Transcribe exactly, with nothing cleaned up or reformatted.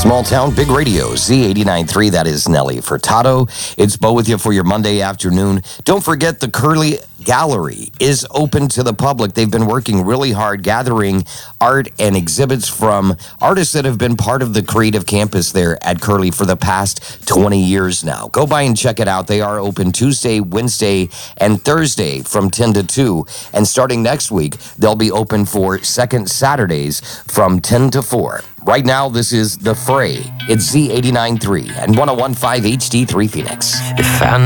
Small Town, Big Radio, Z eighty-nine point three. That is Nelly Furtado. It's Bo with you for your Monday afternoon. Don't forget the Curly Gallery is open to the public. They've been working really hard gathering art and exhibits from artists that have been part of the creative campus there at Curly for the past twenty years now. Go by and check it out. They are open Tuesday, Wednesday, and Thursday from ten to two. And starting next week, they'll be open for second Saturdays from ten to four. Right now, this is The Fray. It's Z eighty-nine point three and one oh one point five H D three Phoenix. If I